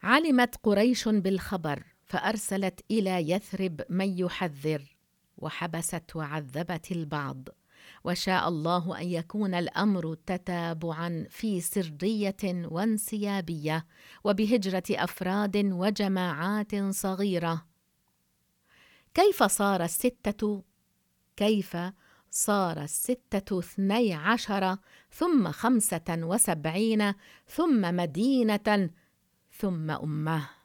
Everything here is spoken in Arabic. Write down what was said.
علمت قريش بالخبر فأرسلت إلى يثرب من يحذر، وحبست وعذبت البعض، وشاء الله أن يكون الأمر تتابعا في سرية وانسيابية وبهجرة أفراد وجماعات صغيرة. كيف صار الستة 12 ثم 75 ثم مدينة ثم أمة؟